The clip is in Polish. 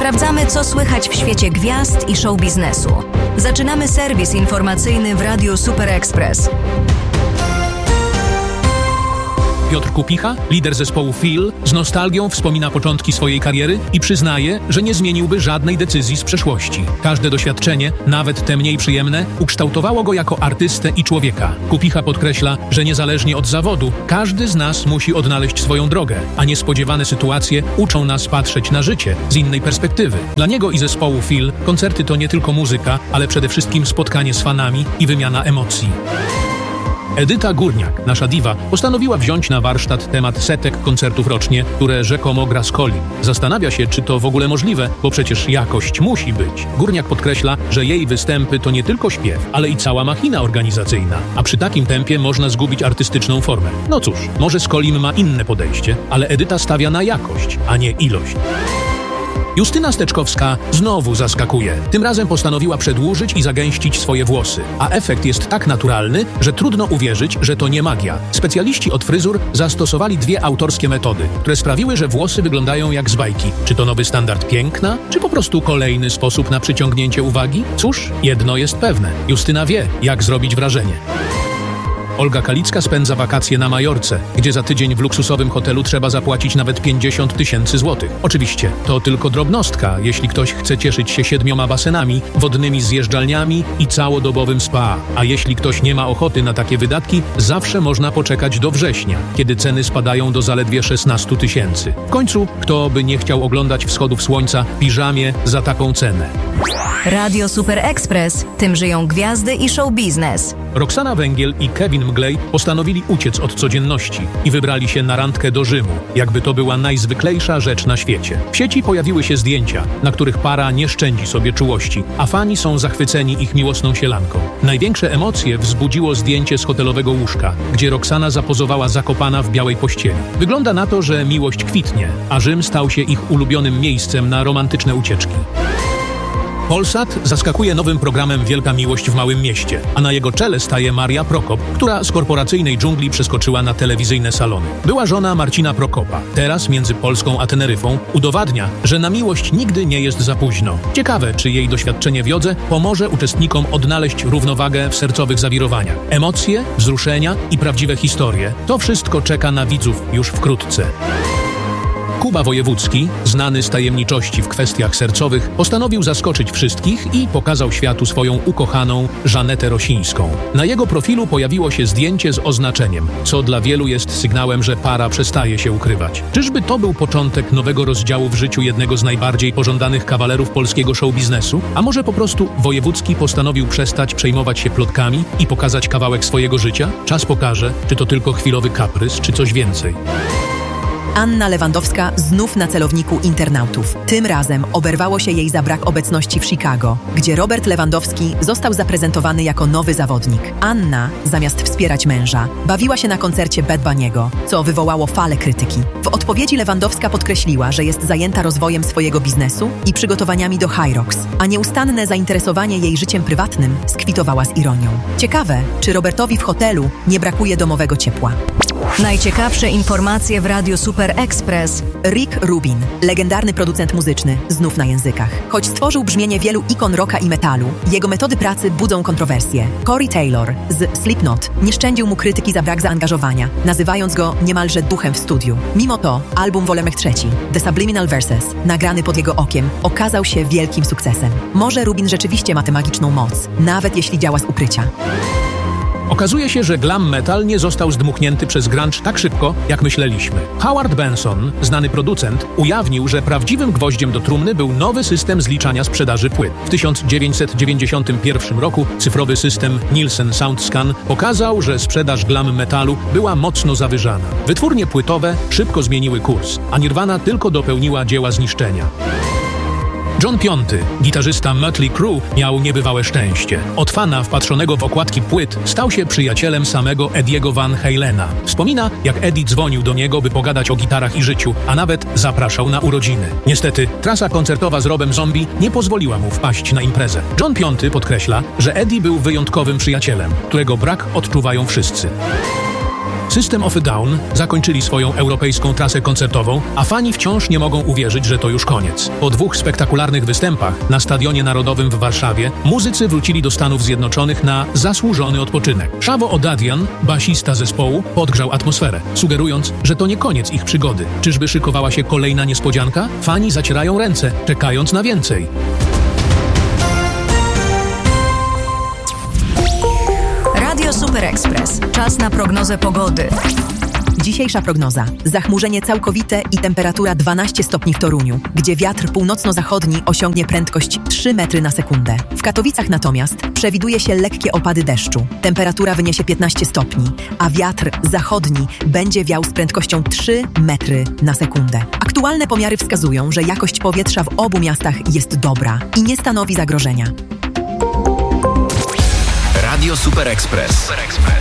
Sprawdzamy, co słychać w świecie gwiazd i show biznesu. Zaczynamy serwis informacyjny w Radiu Super Express. Piotr Kupicha, lider zespołu Feel, z nostalgią wspomina początki swojej kariery i przyznaje, że nie zmieniłby żadnej decyzji z przeszłości. Każde doświadczenie, nawet te mniej przyjemne, ukształtowało go jako artystę i człowieka. Kupicha podkreśla, że niezależnie od zawodu, każdy z nas musi odnaleźć swoją drogę, a niespodziewane sytuacje uczą nas patrzeć na życie z innej perspektywy. Dla niego i zespołu Feel koncerty to nie tylko muzyka, ale przede wszystkim spotkanie z fanami i wymiana emocji. Edyta Górniak, nasza diwa, postanowiła wziąć na warsztat temat setek koncertów rocznie, które rzekomo gra z Coli. Zastanawia się, czy to w ogóle możliwe, bo przecież jakość musi być. Górniak podkreśla, że jej występy to nie tylko śpiew, ale i cała machina organizacyjna, a przy takim tempie można zgubić artystyczną formę. No cóż, może Skolim ma inne podejście, ale Edyta stawia na jakość, a nie ilość. Justyna Steczkowska znowu zaskakuje. Tym razem postanowiła przedłużyć i zagęścić swoje włosy. A efekt jest tak naturalny, że trudno uwierzyć, że to nie magia. Specjaliści od fryzur zastosowali 2 autorskie metody, które sprawiły, że włosy wyglądają jak z bajki. Czy to nowy standard piękna, czy po prostu kolejny sposób na przyciągnięcie uwagi? Cóż, jedno jest pewne. Justyna wie, jak zrobić wrażenie. Olga Kalicka spędza wakacje na Majorce, gdzie za tydzień w luksusowym hotelu trzeba zapłacić nawet 50 000 złotych. Oczywiście, to tylko drobnostka, jeśli ktoś chce cieszyć się 7 basenami, wodnymi zjeżdżalniami i całodobowym spa. A jeśli ktoś nie ma ochoty na takie wydatki, zawsze można poczekać do września, kiedy ceny spadają do zaledwie 16 000. W końcu, kto by nie chciał oglądać wschodów słońca w piżamie za taką cenę? Radio Super Express. Tym żyją gwiazdy i show biznes. Roxana Węgiel i Kevin Mglej postanowili uciec od codzienności i wybrali się na randkę do Rzymu, jakby to była najzwyklejsza rzecz na świecie. W sieci pojawiły się zdjęcia, na których para nie szczędzi sobie czułości, a fani są zachwyceni ich miłosną sielanką. Największe emocje wzbudziło zdjęcie z hotelowego łóżka, gdzie Roxana zapozowała zakopana w białej pościeli. Wygląda na to, że miłość kwitnie, a Rzym stał się ich ulubionym miejscem na romantyczne ucieczki. Polsat zaskakuje nowym programem Wielka Miłość w Małym Mieście, a na jego czele staje Maria Prokop, która z korporacyjnej dżungli przeskoczyła na telewizyjne salony. Była żona Marcina Prokopa. Teraz między Polską a Teneryfą udowadnia, że na miłość nigdy nie jest za późno. Ciekawe, czy jej doświadczenie w jodze pomoże uczestnikom odnaleźć równowagę w sercowych zawirowaniach. Emocje, wzruszenia i prawdziwe historie – to wszystko czeka na widzów już wkrótce. Kuba Wojewódzki, znany z tajemniczości w kwestiach sercowych, postanowił zaskoczyć wszystkich i pokazał światu swoją ukochaną Żanetę Rosińską. Na jego profilu pojawiło się zdjęcie z oznaczeniem, co dla wielu jest sygnałem, że para przestaje się ukrywać. Czyżby to był początek nowego rozdziału w życiu jednego z najbardziej pożądanych kawalerów polskiego show biznesu? A może po prostu Wojewódzki postanowił przestać przejmować się plotkami i pokazać kawałek swojego życia? Czas pokaże, czy to tylko chwilowy kaprys, czy coś więcej. Anna Lewandowska znów na celowniku internautów. Tym razem oberwało się jej za brak obecności w Chicago, gdzie Robert Lewandowski został zaprezentowany jako nowy zawodnik. Anna, zamiast wspierać męża, bawiła się na koncercie Bad Bunny'ego, co wywołało falę krytyki. W odpowiedzi Lewandowska podkreśliła, że jest zajęta rozwojem swojego biznesu i przygotowaniami do High Rocks, a nieustanne zainteresowanie jej życiem prywatnym skwitowała z ironią. Ciekawe, czy Robertowi w hotelu nie brakuje domowego ciepła. Najciekawsze informacje w Radiu Super Express. Rick Rubin, legendarny producent muzyczny, znów na językach. Choć stworzył brzmienie wielu ikon rocka i metalu, jego metody pracy budzą kontrowersje. Corey Taylor z Slipknot nie szczędził mu krytyki za brak zaangażowania, nazywając go niemalże duchem w studiu. Mimo to album Wolemek III, The Subliminal Verses, nagrany pod jego okiem, okazał się wielkim sukcesem. Może Rubin rzeczywiście ma tę magiczną moc, nawet jeśli działa z ukrycia. Okazuje się, że glam metal nie został zdmuchnięty przez grunge tak szybko, jak myśleliśmy. Howard Benson, znany producent, ujawnił, że prawdziwym gwoździem do trumny był nowy system zliczania sprzedaży płyt. W 1991 roku cyfrowy system Nielsen SoundScan pokazał, że sprzedaż glam metalu była mocno zawyżana. Wytwórnie płytowe szybko zmieniły kurs, a Nirvana tylko dopełniła dzieła zniszczenia. John V, gitarzysta Mötley Crüe, miał niebywałe szczęście. Od fana wpatrzonego w okładki płyt stał się przyjacielem samego Eddie'ego Van Halena. Wspomina, jak Eddie dzwonił do niego, by pogadać o gitarach i życiu, a nawet zapraszał na urodziny. Niestety, trasa koncertowa z Robem Zombie nie pozwoliła mu wpaść na imprezę. John V podkreśla, że Eddie był wyjątkowym przyjacielem, którego brak odczuwają wszyscy. System of a Down zakończyli swoją europejską trasę koncertową, a fani wciąż nie mogą uwierzyć, że to już koniec. Po 2 spektakularnych występach na Stadionie Narodowym w Warszawie muzycy wrócili do Stanów Zjednoczonych na zasłużony odpoczynek. Shavo Odadjian, basista zespołu, podgrzał atmosferę, sugerując, że to nie koniec ich przygody. Czyżby szykowała się kolejna niespodzianka? Fani zacierają ręce, czekając na więcej. Radio Super Express. Czas na prognozę pogody. Dzisiejsza prognoza. Zachmurzenie całkowite i temperatura 12 stopni w Toruniu, gdzie wiatr północno-zachodni osiągnie prędkość 3 metry na sekundę. W Katowicach natomiast przewiduje się lekkie opady deszczu. Temperatura wyniesie 15 stopni, a wiatr zachodni będzie wiał z prędkością 3 metry na sekundę. Aktualne pomiary wskazują, że jakość powietrza w obu miastach jest dobra i nie stanowi zagrożenia. Radio Super Express.